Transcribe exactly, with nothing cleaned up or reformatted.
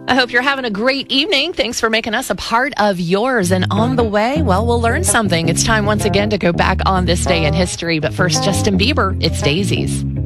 I hope you're having a great evening. Thanks for making us a part of yours. And on the way, well, we'll learn something. It's time once again to go back on this day in history. But first, Justin Bieber, it's Daisies.